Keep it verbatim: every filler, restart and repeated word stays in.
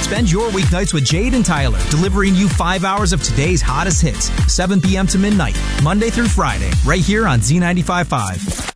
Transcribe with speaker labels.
Speaker 1: Spend your weeknights with Jade and Tyler, delivering you five hours of today's hottest hits, seven p.m. to midnight, Monday through Friday, right here on Z ninety-five point five.